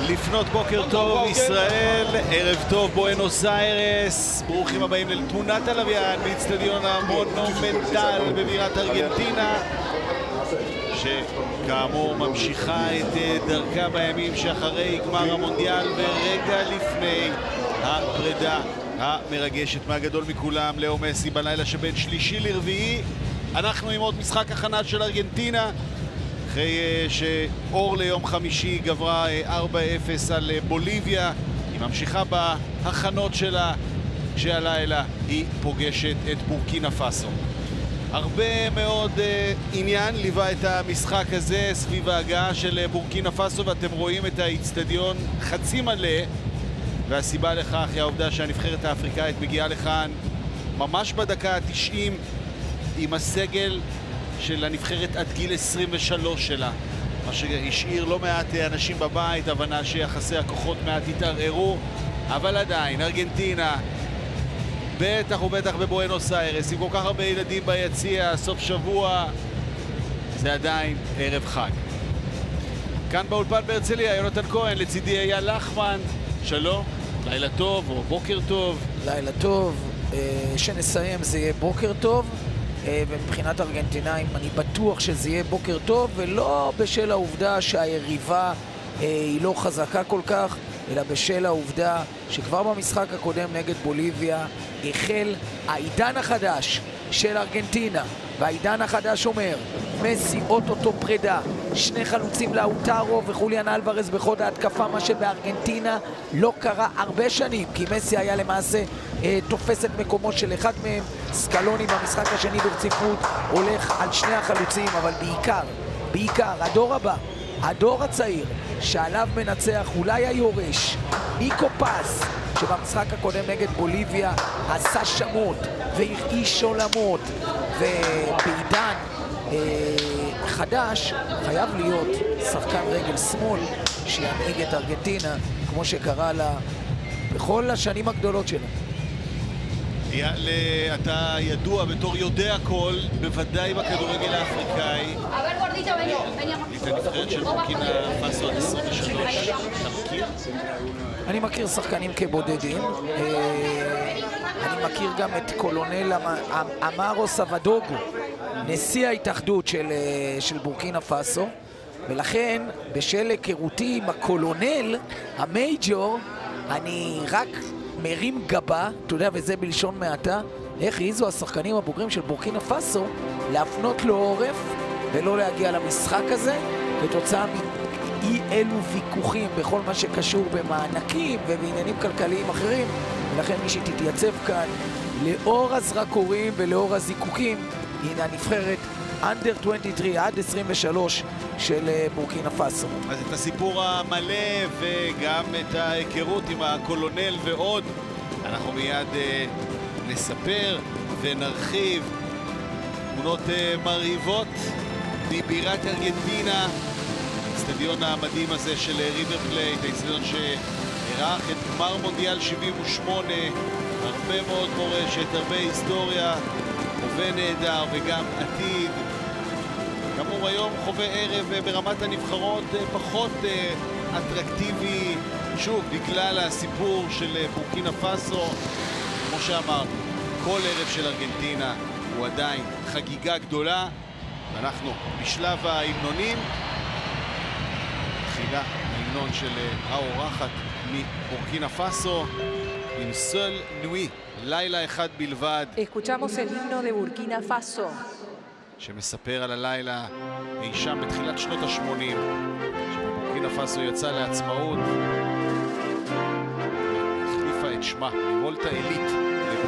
לפנות בוקר טוב ישראל, ערב טוב בואנוס איירס, ברוכים הבאים לתמונת הלוויין באצטדיון המונומנטל בבירת ארגנטינה, שכאמור ממשיכה את דרכה בימים שאחרי גמר המונדיאל ורגע לפני הפרידה המרגשת מהגדול מכולם, לאו מסי, בלילה שבין שלישי לרביעי. אנחנו עם עוד משחק הכנה של ארגנטינה אחרי שאור ליום חמישי גברה 4-0 על בוליביה. היא ממשיכה בהכנות שלה כשהלילה היא פוגשת את בורקינה פאסו. הרבה מאוד עניין ליווה את המשחק הזה סביב ההגעה של בורקינה פאסו, ואתם רואים את האצטדיון חצי מלא, והסיבה לכך היא העובדה שהנבחרת האפריקאית מגיעה לכאן ממש בדקה ה-90 עם הסגל של הנבחרת עד גיל 23 שלה, מה שהשאיר לא מעט אנשים בבית, הבנה שיחסי הכוחות מעט התערערו, אבל עדיין ארגנטינה בטח ובטח בבואנוס איירס עם כל כך הרבה ילדים ביציע, סוף שבוע, זה עדיין ערב חג. כאן באולפן בהרצליה יונתן כהן, לצידי אייל לחמן. שלום, לילה טוב או בוקר טוב. לילה טוב, שנסיים זה יהיה בוקר טוב, ומבחינת ארגנטינאים אני בטוח שזה יהיה בוקר טוב, ולא בשל העובדה שהיריבה היא לא חזקה כל כך, אלא בשל העובדה שכבר במשחק הקודם נגד בוליביה החל העידן החדש של ארגנטינה, והעידן החדש אומר מסי אוטוטו פרידה, שני חלוצים לאוטרו וחוליאן אלוורז בחוד ההתקפה, מה שבארגנטינה לא קרה הרבה שנים, כי מסי היה למעשה תופס את מקומו של אחד מהם. סקלוני במשחק השני ברציפות הולך על שני החלוצים, אבל בעיקר הדור הבא, הדור הצעיר שעליו מנצח אולי היורש ניקו פס, שבמשחק הקודם נגד בוליביה עשה שמות והרעיש עולמות, ובעידן חדש חייב להיות שחקן רגל שמאל שינהיג את ארגנטינה כמו שקרה לה בכל השנים הגדולות שלה. אתה ידוע בתור יודע הכל, בוודאי בכדורגל האפריקאי. את הנבחרת של בורקינה פאסו עד 23, אתה מכיר? אני מכיר שחקנים כבודדים. אני מכיר גם את קולונל אמרו סבדוגו, נשיא ההתאחדות של בורקינה פאסו, ולכן בשל היכרותי עם הקולונל, המייג'ור, אני רק מרים גבה, אתה יודע, וזה בלשון מעטה, איך העיזו השחקנים הבוגרים של בורקינה פאסו להפנות לו עורף ולא להגיע למשחק הזה, כתוצאה מאי אלו ויכוחים בכל מה שקשור במענקים ובעניינים כלכליים אחרים. ולכן מי שתתייצב כאן לאור הזרקורים ולאור הזיקוקים, הנה הנבחרת אנדר 23 עד 23 של בורקינה פאסו. אז את הסיפור המלא וגם את ההיכרות עם הקולונל ועוד אנחנו מיד נספר ונרחיב. תמונות מרהיבות מבירת ארגנטינה, האצטדיון המדהים הזה של ריבר פלייט, האצטדיון שאירח את גמר מונדיאל 78, הרבה מאוד מורשת, הרבה היסטוריה, הווה נהדר וגם עתיד. כאמור היום חווה ערב ברמת הנבחרות פחות אטרקטיבי, שוב בגלל הסיפור של בורקינה פאסו. כמו שאמרנו, כל ערב של ארגנטינה הוא עדיין חגיגה גדולה, ואנחנו בשלב ההמנונים. תחילה ההמנון של האורחת מבורקינה פאסו עם סול נוי, לילה אחד בלבד. Escuchamos el himno de Burkina Faso. שמספר על הלילה אי שם בתחילת שנות ה-80, שבורקינה פאסו יצאה לעצמאות, החליפה את שמה מוולטה עילית